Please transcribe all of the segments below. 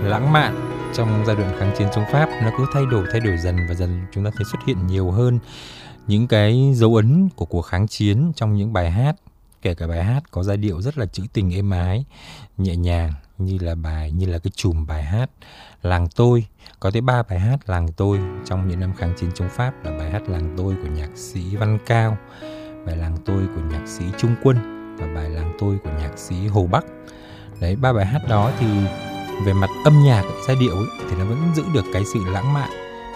lãng mạn trong giai đoạn kháng chiến chống Pháp nó cứ thay đổi dần, và dần chúng ta thấy xuất hiện nhiều hơn những cái dấu ấn của cuộc kháng chiến trong những bài hát, kể cả bài hát có giai điệu rất là trữ tình êm ái, nhẹ nhàng, như là cái chùm bài hát Làng Tôi. Có tới 3 bài hát Làng Tôi trong những năm kháng chiến chống Pháp là bài hát Làng Tôi của nhạc sĩ Văn Cao, bài Làng Tôi của nhạc sĩ Trung Quân và bài Làng Tôi của nhạc sĩ Hồ Bắc. Đấy, 3 bài hát đó thì về mặt âm nhạc, giai điệu ấy, thì nó vẫn giữ được cái sự lãng mạn,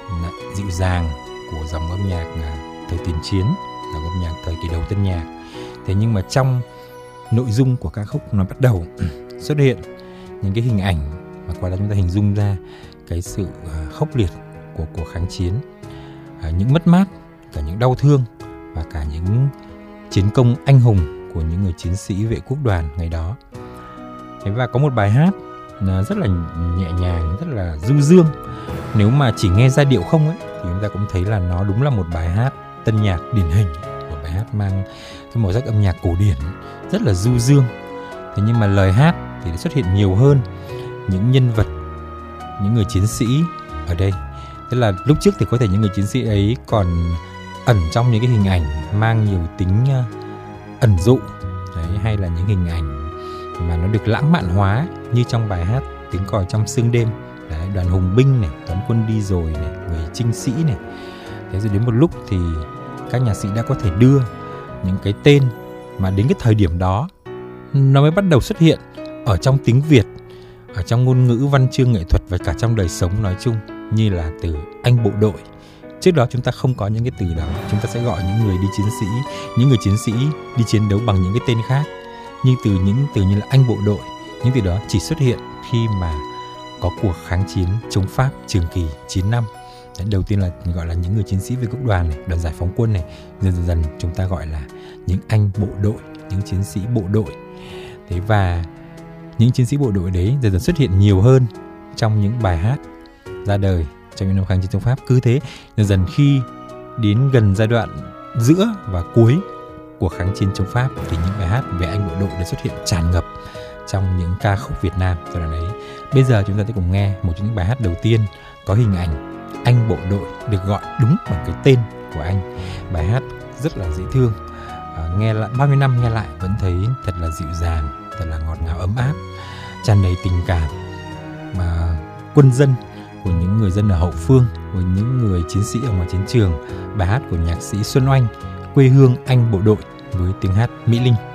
dịu dàng của dòng âm nhạc thời tiền chiến, dòng âm nhạc thời kỳ đầu tân nhạc. Thế nhưng mà trong nội dung của ca khúc nó bắt đầu xuất hiện những cái hình ảnh mà qua đó chúng ta hình dung ra cái sự khốc liệt của cuộc kháng chiến, những mất mát, cả những đau thương và cả những chiến công anh hùng của những người chiến sĩ vệ quốc đoàn ngày đó. Thế và có một bài hát rất là nhẹ nhàng, rất là du dương. Nếu mà chỉ nghe giai điệu không ấy thì chúng ta cũng thấy là nó đúng là một bài hát tân nhạc điển hình, một bài hát mang cái màu sắc âm nhạc cổ điển rất là du dương. Thế nhưng mà lời hát thì đã xuất hiện nhiều hơn những nhân vật, những người chiến sĩ ở đây. Tức là lúc trước thì có thể những người chiến sĩ ấy còn ẩn trong những cái hình ảnh mang nhiều tính ẩn dụ đấy, hay là những hình ảnh mà nó được lãng mạn hóa như trong bài hát Tiếng Còi Trong Sương Đêm. Đấy, đoàn hùng binh này, toán quân đi rồi này, người trinh sĩ này. Thế rồi đến một lúc thì các nhạc sĩ đã có thể đưa những cái tên mà đến cái thời điểm đó nó mới bắt đầu xuất hiện ở trong tiếng Việt, ở trong ngôn ngữ văn chương nghệ thuật và cả trong đời sống nói chung, như là từ anh bộ đội. Trước đó chúng ta không có những cái từ đó, chúng ta sẽ gọi những người đi chiến sĩ, những người chiến sĩ đi chiến đấu bằng những cái tên khác. Nhưng những từ như là anh bộ đội, những từ đó chỉ xuất hiện khi mà có cuộc kháng chiến chống Pháp trường kỳ 9 năm. Đấy, đầu tiên là gọi là những người chiến sĩ vệ quốc đoàn này, đoàn giải phóng quân này, dần chúng ta gọi là những anh bộ đội, những chiến sĩ bộ đội. Thế và những chiến sĩ bộ đội đấy dần xuất hiện nhiều hơn trong những bài hát ra đời trong những năm kháng chiến chống Pháp. Cứ thế dần khi đến gần giai đoạn giữa và cuối của kháng chiến chống Pháp thì những bài hát về anh bộ đội đã xuất hiện tràn ngập trong những ca khúc Việt Nam giai đoạn ấy. Bây giờ chúng ta sẽ cùng nghe một trong những bài hát đầu tiên có hình ảnh anh bộ đội được gọi đúng bằng cái tên của anh. Bài hát rất là dễ thương, nghe lại bao nhiêu năm nghe lại vẫn thấy thật là dịu dàng, thật là ngọt ngào ấm áp, tràn đầy tình cảm mà quân dân, của những người dân ở hậu phương, của những người chiến sĩ ở ngoài chiến trường. Bài hát của nhạc sĩ Xuân Oanh, Quê hương anh bộ đội, với tiếng hát Mỹ Linh.